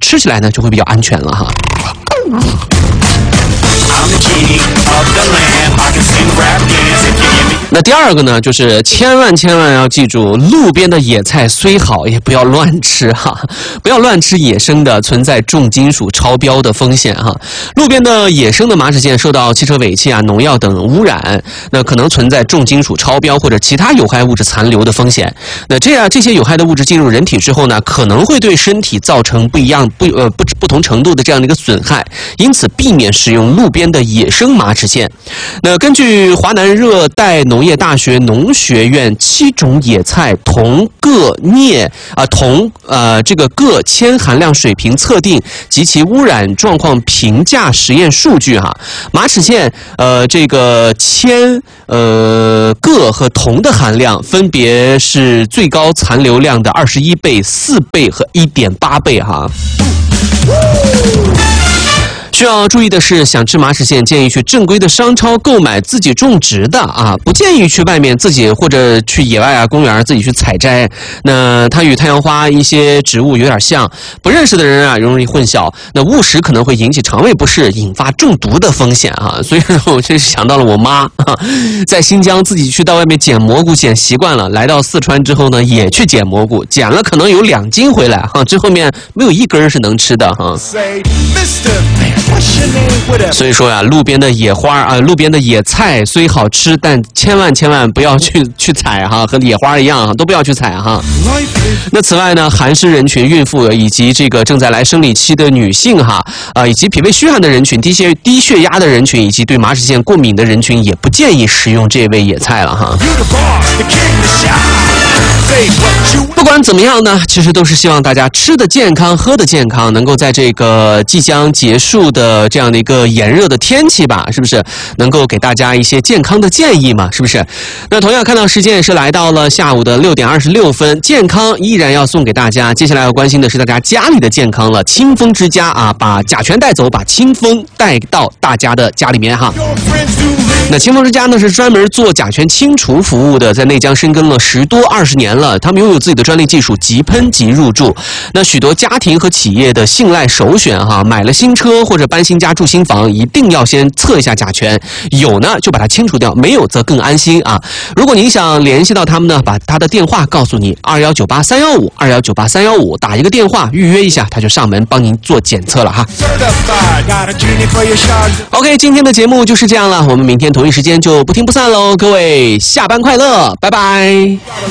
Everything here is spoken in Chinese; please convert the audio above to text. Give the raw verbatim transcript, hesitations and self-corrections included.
吃起来呢就会比较安全了哈。那第二个呢，就是千万千万要记住，路边的野菜虽好，也不要乱吃哈，不要乱吃野生的，存在重金属超标的风险哈。路边的野生的马齿苋受到汽车尾气啊、农药等污染，那可能存在重金属超标或者其他有害物质残留的风险。那这样这些有害的物质进入人体之后呢，可能会对身体造成不一样不呃不不同程度的这样的一个损害，因此避免食用路边的野生马齿苋。那根据华南热带农业大学农学院七种野菜铜、铬、镍啊铜呃这个铬铅含量水平测定及其污染状况评价实验数据哈，马齿苋呃这个铅呃铬和铜的含量分别是最高残留量的二十一倍、四倍和一点八倍哈。需要注意的是，想吃马齿苋建议去正规的商超购买自己种植的啊，不建议去外面自己或者去野外啊公园自己去采摘。那它与太阳花一些植物有点像，不认识的人啊容易混淆。那误食可能会引起肠胃不适，引发中毒的风险啊。所以我就想到了我妈啊，在新疆自己去到外面捡蘑菇捡习惯了，来到四川之后呢，也去捡蘑菇，捡了可能有两斤回来哈，这后面没有一根是能吃的哈。所以说呀、啊，路边的野花啊，路边的野菜虽好吃，但千万千万不要去去采哈，和野花一样都不要去采哈。那此外呢，寒湿人群、孕妇以及这个正在来生理期的女性哈，啊，以及脾胃虚寒的人群、低血低血压的人群，以及对马齿苋过敏的人群，也不建议食用这味野菜了哈。不管怎么样呢，其实都是希望大家吃的健康，喝的健康，能够在这个即将结束的这样的一个炎热的天气吧，是不是能够给大家一些健康的建议嘛？是不是？那同样看到时间也是来到了下午的六点二十六分，健康依然要送给大家。接下来要关心的是大家家里的健康了，清风之家啊，把甲醛带走，把清风带到大家的家里面哈。那清风之家呢是专门做甲醛清除服务的，在内江深耕了十多二十年了，他们拥有自己的专利技术，即喷即入住。那许多家庭和企业的信赖首选哈，买了新车或者搬新家住新房，一定要先测一下甲醛，有呢就把它清除掉，没有则更安心啊。如果您想联系到他们呢，把他的电话告诉你二幺九八三幺五二幺九八三幺五，打一个电话预约一下，他就上门帮您做检测了哈。OK， 今天的节目就是这样了，我们明天同一时间就不听不散喽，各位下班快乐，拜拜。